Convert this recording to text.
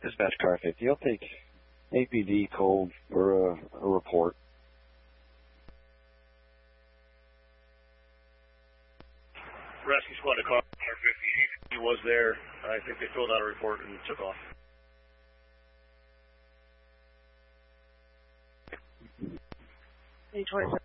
Dispatch car 50. I'll take APD cold for a report. Rescue squad to car 50. He was there. I think they filled out a report and took off. A27.